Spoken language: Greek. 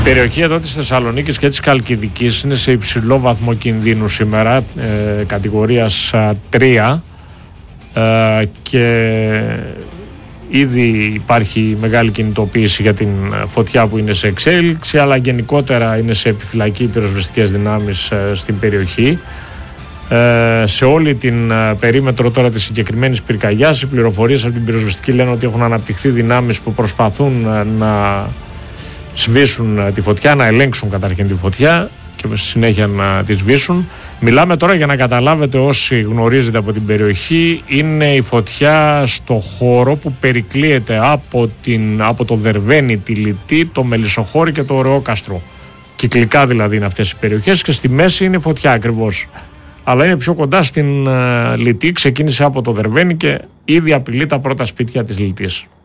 περιοχή εδώ της Θεσσαλονίκης και της Χαλκιδικής είναι σε υψηλό βαθμό κινδύνου σήμερα, κατηγορίας 3, και ήδη υπάρχει μεγάλη κινητοποίηση για την φωτιά που είναι σε εξέλιξη, αλλά γενικότερα είναι σε επιφυλακή οι πυροσβεστικές δυνάμεις στην περιοχή. Σε όλη την περίμετρο τώρα της συγκεκριμένης πυρκαγιάς, οι πληροφορίες από την πυροσβεστική λένε ότι έχουν αναπτυχθεί δυνάμεις που προσπαθούν να σβήσουν τη φωτιά, να ελέγξουν καταρχήν τη φωτιά και συνέχεια να τη σβήσουν. Μιλάμε τώρα, για να καταλάβετε όσοι γνωρίζετε από την περιοχή, είναι η φωτιά στο χώρο που περικλείεται από το Δερβαίνι, τη Λυτή, το Μελισσοχώρι και το Ωρεόκαστρο. Κυκλικά δηλαδή είναι αυτές οι περιοχές και στη μέση είναι φωτιά ακριβώς. Αλλά είναι πιο κοντά στην Λυτή, ξεκίνησε από το Δερβαίνι και ήδη απειλεί τα πρώτα σπίτια της Λυτής.